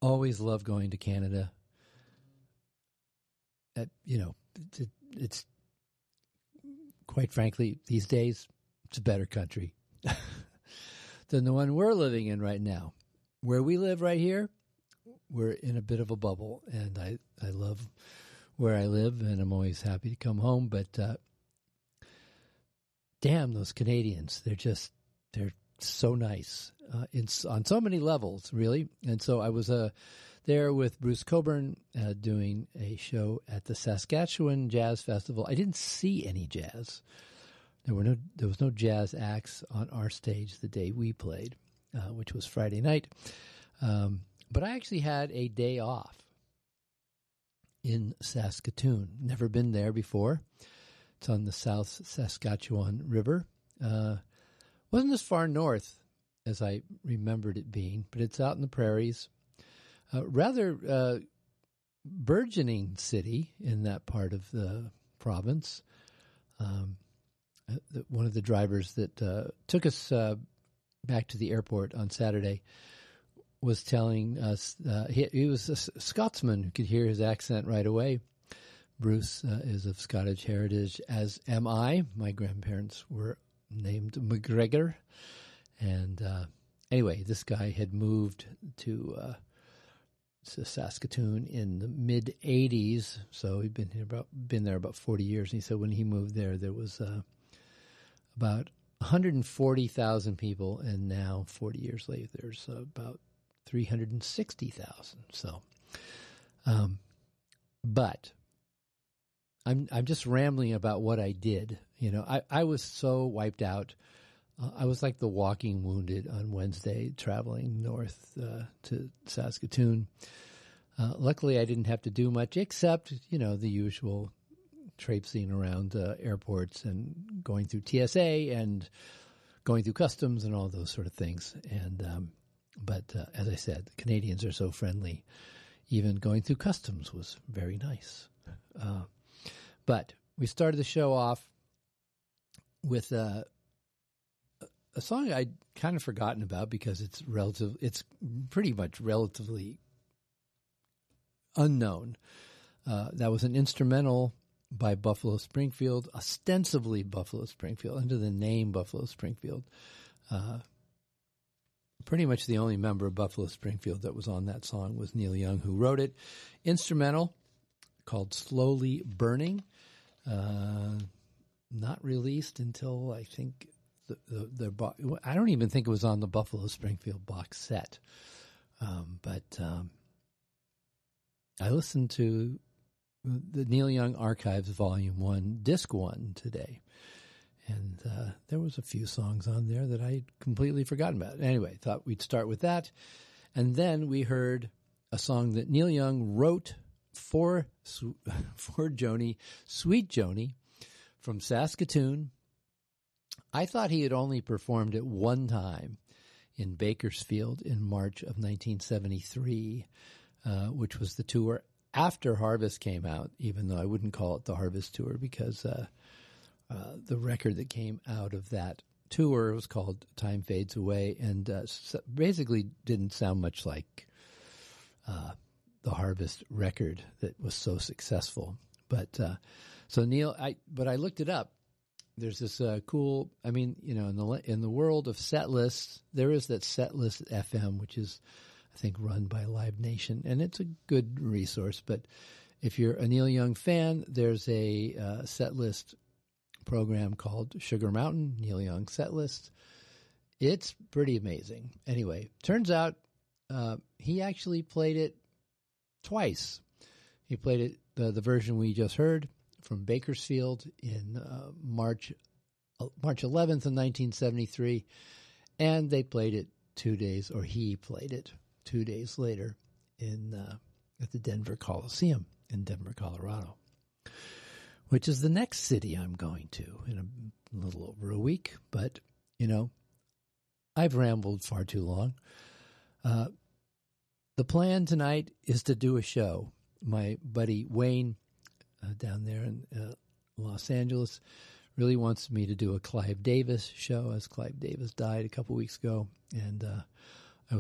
always love going to Canada. It's quite frankly, these days, it's a better country than the one we're living in right now. Where we live right here, we're in a bit of a bubble, and I love where I live, and I'm always happy to come home, but damn, those Canadians, they're so nice on so many levels, really. And so I was there with Bruce Cockburn doing a show at the Saskatchewan Jazz Festival. I didn't see any jazz. There was no jazz acts on our stage the day we played, which was Friday night. But I actually had a day off in Saskatoon. Never been there before. It's on the South Saskatchewan River. Wasn't as far north as I remembered it being, but it's out in the prairies. Rather burgeoning city in that part of the province. One of the drivers that took us back to the airport on Saturday was telling us he was a Scotsman who could hear his accent right away. Bruce is of Scottish heritage, as am I. My grandparents were named McGregor. And anyway, this guy had moved to Saskatoon in the mid-'80s, so he'd been there about 40 years. And he said when he moved there was about 140,000 people, and now 40 years later, there's about 360,000. So, but I'm just rambling about what I did. I was so wiped out. I was like the walking wounded on Wednesday, traveling north to Saskatoon. Luckily, I didn't have to do much except, the usual traipsing around airports and going through TSA and going through customs and all those sort of things. And but as I said, the Canadians are so friendly. Even going through customs was very nice. But we started the show off with a song I'd kind of forgotten about because it's pretty much relatively unknown. That was an instrumental by Buffalo Springfield, ostensibly Buffalo Springfield, under the name Buffalo Springfield. Pretty much the only member of Buffalo Springfield that was on that song was Neil Young, who wrote it. Instrumental called Slowly Burning. Not released until I think I don't even think it was on the Buffalo Springfield box set. But I listened to the Neil Young Archives Volume 1, Disc 1 today. And there was a few songs on there that I had completely forgotten about. Anyway, thought we'd start with that. And then we heard a song that Neil Young wrote for Joni, Sweet Joni, from Saskatoon. I thought he had only performed it one time in Bakersfield in March of 1973, which was the tour after Harvest came out, even though I wouldn't call it the Harvest Tour because the record that came out of that tour was called Time Fades Away and basically didn't sound much like the Harvest record that was so successful. But so Neil, I looked it up. There's this cool, in the world of set lists, there is that Setlist FM, which is, I think, run by Live Nation, and it's a good resource. But if you're a Neil Young fan, there's a set list program called Sugar Mountain, Neil Young Set List. It's pretty amazing. Anyway, turns out he actually played it twice. He played it, the version we just heard, from Bakersfield in March 11th of 1973, and they played it he played it 2 days later at the Denver Coliseum in Denver, Colorado, which is the next city I'm going to in a little over a week. But, I've rambled far too long. The plan tonight is to do a show. My buddy Wayne down there in Los Angeles really wants me to do a Clive Davis show, as Clive Davis died a couple weeks ago. And